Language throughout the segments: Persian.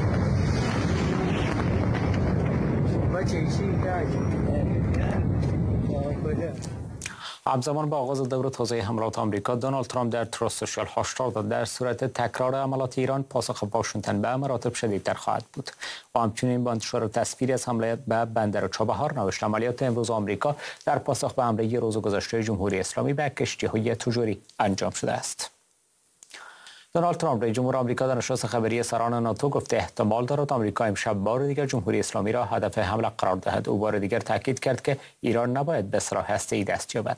همزمان با آغاز دور تازه حملات آمریکا، دونالد ترامپ در تروت سوشال هشدار داد در صورت تکرار حملات ایران پاسخ واشنگتن به مراتب شدیدتر خواهد بود. و همچنین با انتشار تصویری از حمله به بندر چابهار نوشت عملیات امروز آمریکا در پاسخ به حمله روز گذشته جمهوری اسلامی به کشتی‌های تجاری انجام شده است. دونالد ترامپ رئیس جمهور آمریکا در نشست خبری سران ناتو گفته احتمال دارد آمریکا امشب بار دیگر جمهوری اسلامی را هدف حمله قرار دهد. او بار دیگر تاکید کرد که ایران نباید به سلاح هسته‌ای دست یابد.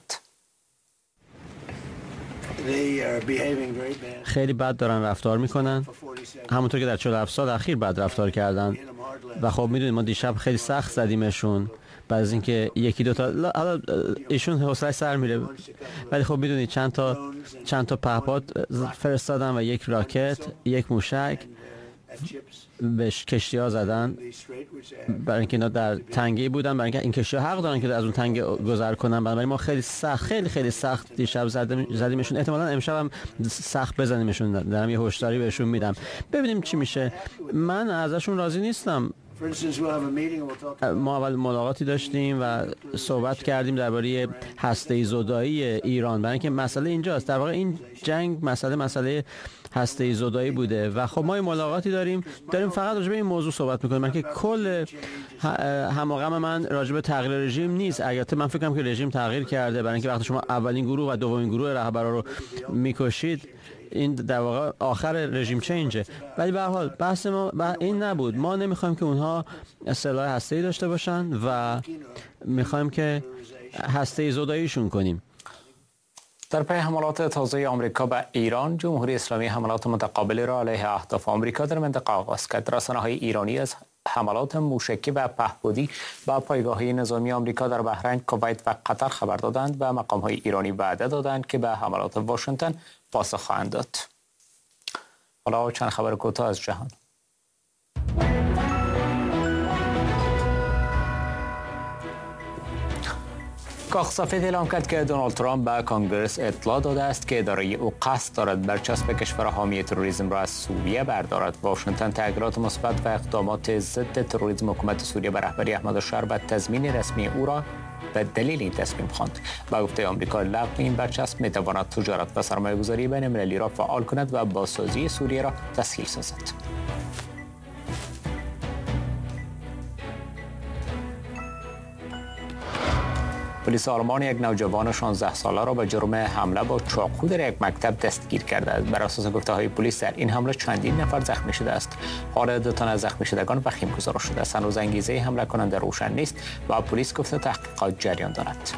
خیلی بد دارن رفتار میکنن، همونطور که در 47 سال اخیر بد رفتار کردن و خب میدونید ما دیشب خیلی سخت زدیمشون بعد از اینکه یکی دو تا حالا ایشون حوصله‌اش سر میره، ولی خب میدونید چند تا پهپاد فرستادن و یک راکت، یک موشک بهش کشتی‌ها زدن برای اینکه اینا در تنگه بودن، برای اینکه این کشتی‌ها حق دارن که از اون تنگه گذر کنن. بنابراین ما خیلی سخت دیشب زدیمشون، احتمالاً امشب هم سخت بزنیمشون. دارم یه هشداری بهشون میدم، ببینیم چی میشه. من ازشون راضی نیستم. ما اول ملاقاتی داشتیم و صحبت کردیم درباره هسته‌ای زدایی ایران، برای اینکه مسئله اینجاست. در واقع این جنگ مسئله هسته‌ای زدایی بوده و خب ما یه ملاقاتی داریم فقط راجع به این موضوع صحبت می‌کنیم. من که کل هماغم من راجع به تغییر رژیم نیست. البته من فکر کنم که رژیم تغییر کرده، برای اینکه وقتی شما اولین گروه و دومین گروه رهبرا رو می‌کشید این در واقع آخر رژیم چنجه. ولی به هر حال بحث ما این نبود. ما نمیخوایم که اونها سلاح هسته‌ای داشته باشن و میخوایم که هسته‌ای زداییشون کنیم. در پی حملات تازه آمریکا به ایران، جمهوری اسلامی حملات متقابلی را علیه اهداف آمریکا در منطقه آغاز کرد. رسانه‌های ایرانی از حملات موشکی و پهپادی به پایگاه‌های نظامی آمریکا در بحرین، کویت و قطر خبر دادند و مقام‌های ایرانی وعده دادند که به حملات واشنگتن پاسخ خواهند داد. حالا چند خبر کوتاه از جهان. کاخ سفید اعلام کرد که دونالد ترامپ به کانگرس اطلاع داده است که اداره او قصد دارد برچسب کشور حامی تروریسم را از سوریه بردارد. واشنگتن تغییرات مثبت و اقدامات ضد تروریسم حکومت سوریه به رهبری احمدالشهر و تضمین رسمی او را به دلیل این تصمیم خواند. با گفته آمریکا لغو این برچسب می‌تواند تجارت و سرمایه‌گذاری بین المللی را فعال کند و بازسازی سوریه را تسهیل سازد. پلیس آلمان یک نوجوان 16 ساله را به جرم حمله با چاقو در یک مکتب دستگیر کرده است. بر اساس گفته‌های پلیس در این حمله چندین نفر زخمی شده است. حال دو تن از زخمی شدگان وخیم گزارش شده است. هنوز انگیزه حمله کننده روشن نیست و پلیس گفته تحقیقات جریان دارد.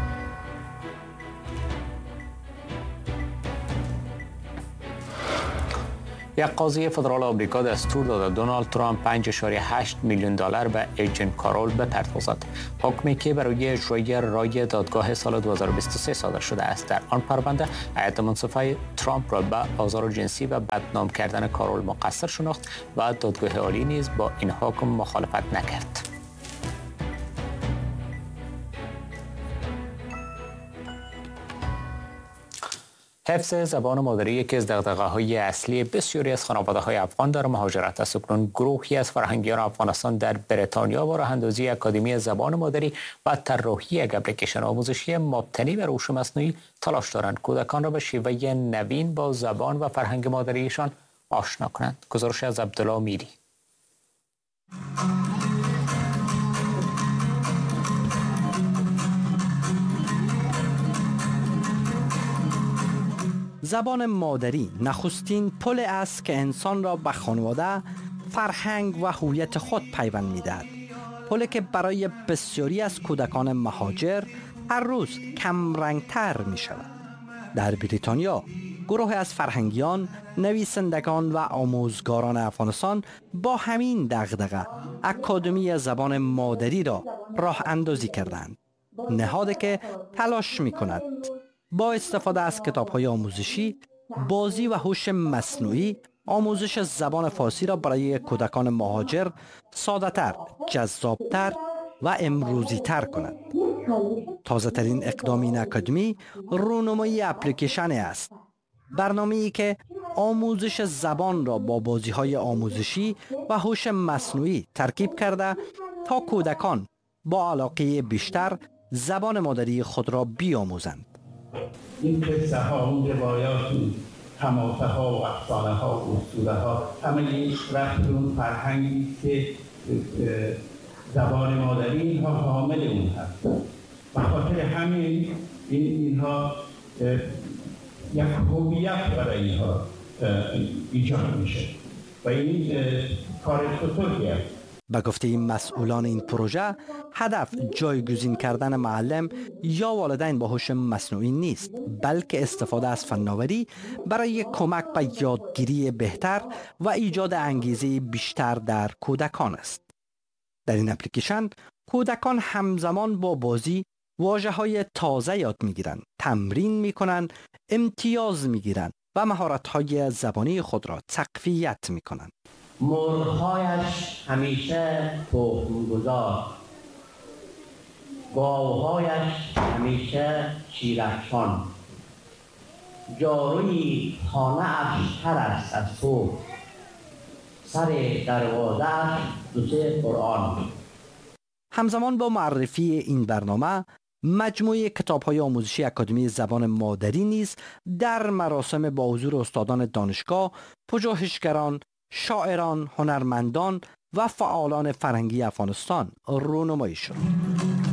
یک قاضی فدرال آمریکا دستور داده دونالد ترامپ 5.8 میلیون دلار به ایجن کارول بپردازد. حکمی که برای اجرای رای دادگاه سال 2023 صادر شده است. در آن پرونده هیئت منصفه ترامپ را به آزار جنسی و بدنام کردن کارول مقصر شناخت و دادگاه عالی نیز با این حکم مخالفت نکرد. حفظ زبان مادری یکی از دغدغه‌های اصلی بسیاری از خانواده‌های افغان در مهاجرت است. اکنون گروهی از فرهنگیان افغانستان در بریتانیا با راه‌اندازی اکادمی زبان مادری و طراحی یک اپلیکیشن آموزشی مبتنی بر هوش مصنوعی تلاش دارند کودکان را به شیوه نوین با زبان و فرهنگ مادریشان آشنا کنند. گزارش از عبدالله میری. زبان مادری نخستین پل است که انسان را به خانواده، فرهنگ و هویت خود پیوند می‌دهد. پلی که برای بسیاری از کودکان مهاجر هر روز کم رنگتر می شود. در بریتانیا گروه از فرهنگیان، نویسندگان و آموزگاران افغانستان با همین دغدغه اکادمی زبان مادری را راه اندازی کردند. نهادی که تلاش می کند با استفاده از کتاب‌های آموزشی، بازی و هوش مصنوعی آموزش زبان فارسی را برای کودکان مهاجر ساده‌تر، جذاب‌تر و امروزی‌تر کند. تازه‌ترین اقدام این اکادمی رونمایی اپلیکیشن است. برنامه‌ای که آموزش زبان را با بازی‌های آموزشی و هوش مصنوعی ترکیب کرده تا کودکان با علاقه بیشتر زبان مادری خود را بیاموزند. این قصه ها، اون روایات، حماسه ها و افسانه ها و اسطوره ها، همه این رفت اون فرهنگی که زبان مادری اینها حامل اون هست. به خاطر همین اینها یک هویت برای اینها ایجاد میشه و این کار بزرگی است. به گفته مسئولان این پروژه، هدف جایگزین کردن معلم یا والدین با هوش مصنوعی نیست، بلکه استفاده از فناوری برای کمک به یادگیری بهتر و ایجاد انگیزه بیشتر در کودکان است. در این اپلیکیشن کودکان همزمان با بازی واژه‌های تازه یاد می‌گیرند، تمرین می‌کنند، امتیاز می‌گیرند و مهارت‌های زبانی خود را تقویت می‌کنند. مرغ‌هایش همیشه تخم‌گذار، گاوهایش همیشه شیرافشان، جاروی خانه‌اش تر است از صبح، سر دروازه‌اش دو سه قرآن. همزمان با معرفی این برنامه، مجموعه کتاب‌های آموزشی اکادمی زبان مادری نیز در مراسم با حضور استادان دانشگاه، پژوهشگران، شاعران، هنرمندان و فعالان فرهنگی افغانستان رونمایی شد.